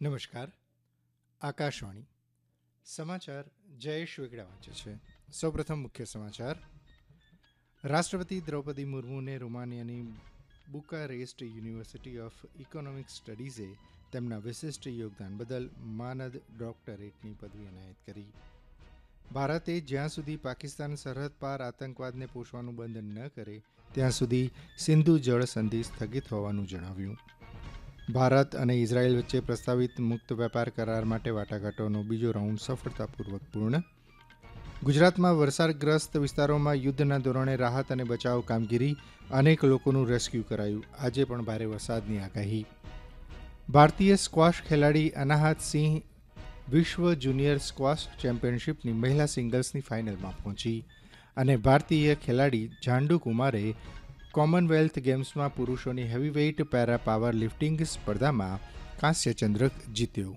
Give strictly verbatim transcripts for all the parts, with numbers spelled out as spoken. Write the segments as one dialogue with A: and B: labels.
A: નમસ્કાર. આકાશવાણી સમાચાર જયેશ વેગડા વાંચે છે. સૌપ્રથમ મુખ્ય સમાચાર. રાષ્ટ્રપતિ Draupadi મુર્મુને રોમાનિયાની Bucharest university of economic સ્ટડીઝે તેમના વિશિષ્ટ યોગદાન બદલ માનદ ડોક્ટરેટની પદવી એનાયત કરી. ભારતે જ્યાં સુધી પાકિસ્તાન સરહદ પાર આતંકવાદને પોષવાનું બંધ ન કરે ત્યાં સુધી સિંધુ જળ સંધિ સ્થગિત હોવાનું જણાવ્યું. ભારત અને ઇઝરાયેલ વચ્ચે પ્રસ્તાવિત મુક્ત વેપાર કરાર માટે વાટાઘાટોનો બીજો રાઉન્ડ સફળતાપૂર્વક પૂર્ણ. ગુજરાતમાં વરસાદગ્રસ્ત વિસ્તારોમાં યુદ્ધના ધોરણે રાહત અને બચાવ કામગીરી, અનેક લોકોનું રેસ્ક્યુ કરાયું. આજે પણ ભારે વરસાદની આગાહી. ભારતીય સ્ક્વોશ ખેલાડી અનાહત સિંહ વિશ્વ જુનિયર સ્ક્વોશ ચેમ્પિયનશિપની મહિલા સિંગલ્સની ફાઇનલમાં પહોંચી અને ભારતીય ખેલાડી ઝાંડુ કુમારે કોમનવેલ્થ ગેમ્સમાં પુરુષોની હેવીવેઇટ પેરા પાવર લિફ્ટિંગ સ્પર્ધામાં કાંસ્ય ચંદ્રક જીત્યો.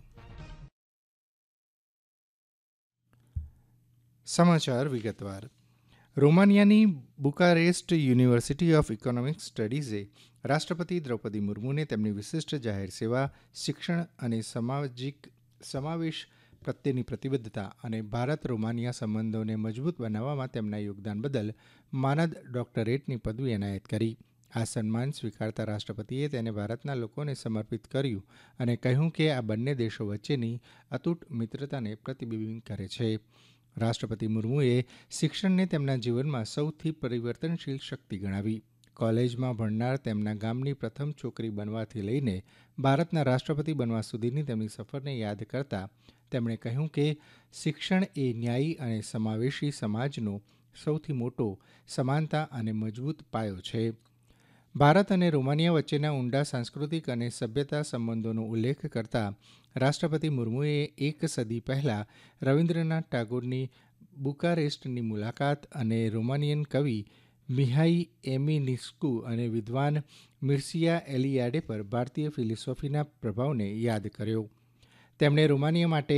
A: સમાચાર વિગતવાર. રોમાનિયાની બુકારેસ્ટ યુનિવર્સિટી ઓફ ઇકોનોમિક સ્ટડીઝે રાષ્ટ્રપતિ દ્રૌપદી મુર્મુને તેમની વિશિષ્ટ જાહેર સેવા, શિક્ષણ અને સામાજિક સમાવેશ પ્રત્યેની પ્રતિબદ્ધતા અને ભારત રોમાનિયા સંબંધોને મજબૂત બનાવવામાં તેમના યોગદાન બદલ માનદ ડોક્ટરેટની પદવી એનાયત કરી. આ સન્માન સ્વીકારતા રાષ્ટ્રપતિએ તેને ભારતના લોકોને સમર્પિત કર્યું અને કહ્યું કે આ બંને દેશો વચ્ચેની અતૂટ મિત્રતાને પ્રતિબિંબિત કરે છે. રાષ્ટ્રપતિ મુર્મુએ શિક્ષણને તેમના જીવનમાં સૌથી પરિવર્તનશીલ શક્તિ ગણાવી. કોલેજમાં ભણનાર તેમના ગામની પ્રથમ છોકરી બનવાથી લઈને ભારતના રાષ્ટ્રપતિ બનવા સુધીની તેમની સફરને યાદ કરતા તેમણે કહ્યું કે શિક્ષણ એ ન્યાયી અને સમાવેશી સમાજનો સૌથી મોટો સમાનતા અને મજબૂત પાયો છે. ભારત અને રોમાનિયા વચ્ચેના ઊંડા સાંસ્કૃતિક અને સભ્યતા સંબંધોનો ઉલ્લેખ કરતા રાષ્ટ્રપતિ મુર્મુએ એક સદી પહેલાં રવિન્દ્રનાથ ટાગોરની બુકારેસ્ટની મુલાકાત અને રોમાનિયન કવિ મિહાઈ એમિનિસ્કુ અને વિદ્વાન મિર્સિયા એલિયાડે પર ભારતીય ફિલોસોફીના પ્રભાવને યાદ કર્યો. તેમણે રોમાનિયા માટે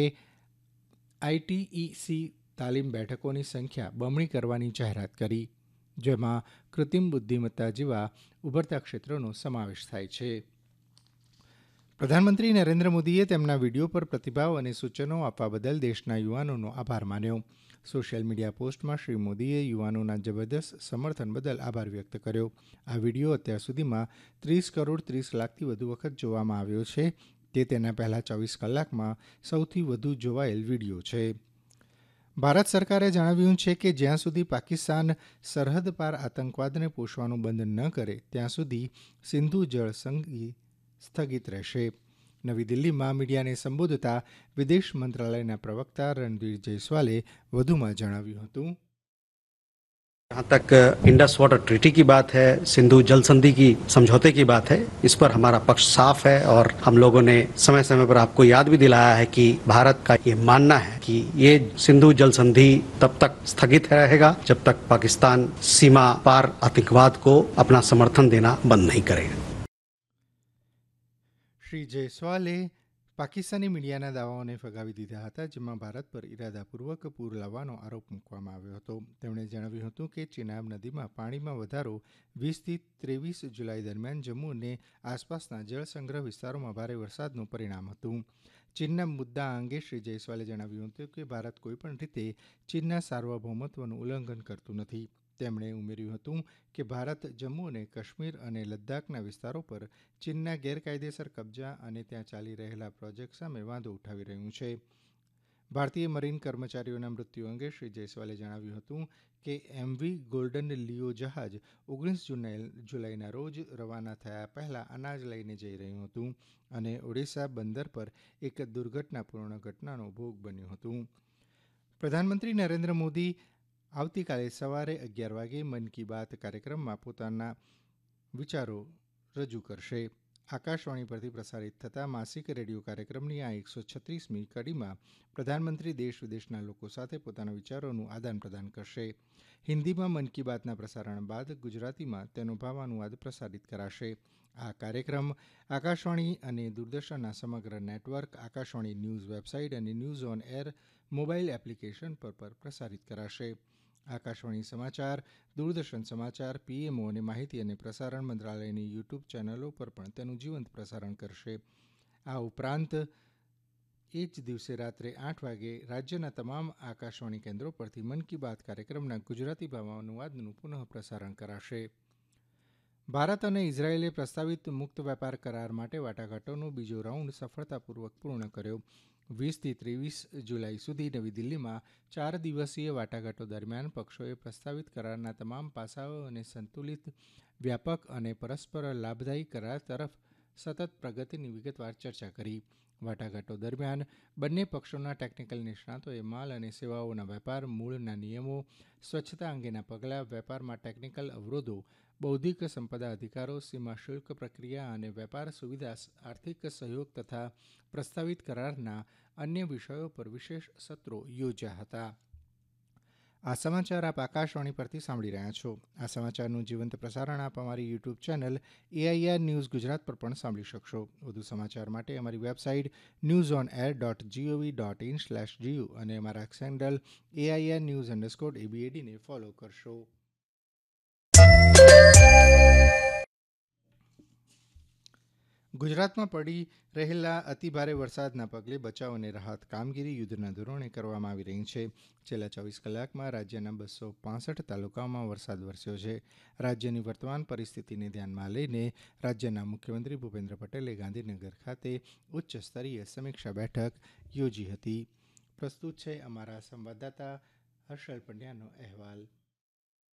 A: આઈટીઈસી તાલીમ બેઠકોની સંખ્યા બમણી કરવાની જાહેરાત કરી, જેમાં કૃત્રિમ બુદ્ધિમત્તા જેવા ઉભરતા ક્ષેત્રોનો સમાવેશ થાય છે. પ્રધાનમંત્રી નરેન્દ્ર મોદીએ તેમના વિડીયો પર પ્રતિભાવ અને સૂચનો આપવા બદલ દેશના યુવાનોનો આભાર માન્યો. સોશિયલ મીડિયા પોસ્ટમાં શ્રી મોદીએ યુવાનોના જબરદસ્ત સમર્થન બદલ આભાર વ્યક્ત કર્યો. આ વિડીયો અત્યાર સુધીમાં ત્રીસ કરોડ ત્રીસ લાખથી વધુ વખત જોવામાં આવ્યો છે. તે તેના પહેલા ચોવીસ કલાકમાં સૌથી વધુ જોવાયેલ વિડીયો છે. ભારત સરકારે જણાવ્યું છે કે જ્યાં સુધી પાકિસ્તાન સરહદ પાર આતંકવાદને પોષવાનું બંધ ન કરે ત્યાં સુધી સિંધુ જળ સંધિ સ્થગિત રહેશે. નવી દિલ્હીમાં મીડિયાને સંબોધતા વિદેશ મંત્રાલયના પ્રવક્તા રણધીર જયસ્વાલે વધુમાં જણાવ્યું હતું.
B: जहाँ तक इंडस वाटर ट्रीटी की बात है, सिंधु जल संधि की समझौते की बात है, इस पर हमारा पक्ष साफ है और हम लोगों ने समय समय पर आपको याद भी दिलाया है कि भारत का ये मानना है कि ये सिंधु जल संधि तब तक स्थगित रहेगा जब तक पाकिस्तान सीमा पार आतंकवाद को अपना समर्थन देना बंद नहीं करेगा.
A: શ્રી જયસ્વાલે પાકિસ્તાની મીડિયાના દાવાઓને ફગાવી દીધા હતા, જેમાં ભારત પર ઇરાદાપૂર્વક પૂર લાવવાનો આરોપ મૂકવામાં આવ્યો હતો. તેમણે જણાવ્યું હતું કે ચિનાબ નદીમાં પાણીમાં વધારો વીસથી ત્રેવીસ જુલાઈ દરમિયાન જમ્મુ અને આસપાસના જળસંગ્રહ વિસ્તારોમાં ભારે વરસાદનું પરિણામ હતું. ચીનના મુદ્દા અંગે શ્રી જયસ્વાલે જણાવ્યું હતું કે ભારત કોઈપણ રીતે ચીનના સાર્વભૌમત્વનું ઉલ્લંઘન કરતું નથી. તેમણે ઉમેર્યું હતું કે ભારત જમ્મુ અને કાશ્મીર અને લદ્દાખના વિસ્તારો પર ચીનના ગેરકાયદેસર કબજા અને ત્યાં ચાલી રહેલા પ્રોજેક્ટ સામે વાંધો ઉઠાવી રહ્યું છે. ભારતીય મરીન કર્મચારીઓના મૃત્યુ અંગે શ્રી જયસ્વાલે જણાવ્યું હતું કે એમવી ગોલ્ડન લિયો જહાજ ઓગણીસ જુલાઈના રોજ રવાના થયા પહેલા અનાજ લઈને જઈ રહ્યું હતું અને ઓડિશા બંદર પર એક દુર્ઘટનાપૂર્ણ ઘટનાનો ભોગ બન્યું હતું. પ્રધાનમંત્રી નરેન્દ્ર મોદી આવતીકાલે સવારે અગિયાર વાગે મન કી બાત કાર્યક્રમમાં પોતાના વિચારો રજૂ કરશે. આકાશવાણી પરથી પ્રસારિત થતા માસિક રેડિયો કાર્યક્રમની આ એકસો છત્રીસમી કડીમાં પ્રધાનમંત્રી દેશ વિદેશના લોકો સાથે પોતાના વિચારોનું આદાન પ્રદાન કરશે. હિન્દીમાં મન કી બાતના પ્રસારણ બાદ ગુજરાતીમાં તેનો ભાવાનુવાદ પ્રસારિત કરાશે. આ કાર્યક્રમ આકાશવાણી અને દૂરદર્શનના સમગ્ર નેટવર્ક, આકાશવાણી ન્યૂઝ વેબસાઇટ અને news on air mobile application પર પર પ્રસારિત કરાશે. આકાશવાણી સમાચાર, દૂરદર્શન સમાચાર, પીએમઓ અને માહિતી અને પ્રસારણ મંત્રાલયની યુટ્યુબ ચેનલો પર પણ તેનું જીવંત પ્રસારણ કરશે. આ ઉપરાંત એ જ દિવસે રાત્રે આઠ વાગે રાજ્યના તમામ આકાશવાણી કેન્દ્રો પરથી મન કી બાત કાર્યક્રમના ગુજરાતી ભાવાનુવાદનું પુનઃ પ્રસારણ કરાશે. ભારત અને ઇઝરાયેલે પ્રસ્તાવિત મુક્ત વેપાર કરાર માટે વાટાઘાટોનો બીજો રાઉન્ડ સફળતાપૂર્વક પૂર્ણ કર્યો. વીસથી ત્રેવીસ જુલાઈ સુધી નવી દિલ્હીમાં ચાર દિવસીય વાટાઘાટો દરમિયાન પક્ષોએ પ્રસ્તાવિત કરારના તમામ પાસાઓ અને સંતુલિત, વ્યાપક અને પરસ્પર લાભદાયી કરાર તરફ સતત પ્રગતિની વિગતવાર ચર્ચા કરી. વાટાઘાટો દરમિયાન બંને પક્ષોના ટેકનિકલ નિષ્ણાતોએ માલ અને સેવાઓના વેપાર, મૂળના નિયમો, સ્વચ્છતા અંગેના પગલાં, વેપારમાં ટેકનિકલ અવરોધો, બૌદ્ધિક સંપદા અધિકારો, સીમા શુલ્ક પ્રક્રિયા અને વેપાર સુવિધા, આર્થિક સહયોગ તથા પ્રસ્તાવિત કરારના અન્ય વિષયો પર વિશેષ સત્રો યોજ્યા હતા. આ સમાચાર આપ આકાશવાણી પરથી સાંભળી રહ્યા છો. આ સમાચારનું જીવંત પ્રસારણ આપ અમારી YouTube channel AIR news Gujarat પર પણ સાંભળી શકશો. વધુ સમાચાર માટે અમારી website news on air dot GOV dot in slash GU અને અમારા x handle AIR news underscore એબીએડીને follow કરશો. ગુજરાતમાં પડી રહેલા અતિભારે વરસાદના પગલે બચાવ અને રાહત કામગીરી યુદ્ધના ધોરણે કરવામાં આવી રહી છે. છેલ્લા ચોવીસ કલાકમાં રાજ્યના બસો પાસઠ તાલુકાઓમાં વરસાદ વરસ્યો છે. રાજ્યની વર્તમાન પરિસ્થિતિને ધ્યાનમાં લઈને રાજ્યના મુખ્યમંત્રી ભૂપેન્દ્ર પટેલે ગાંધીનગર ખાતે ઉચ્ચ સ્તરીય સમીક્ષા બેઠક યોજી હતી. પ્રસ્તુત છે અમારા સંવાદદાતા હર્ષલ પંડ્યાનો અહેવાલ.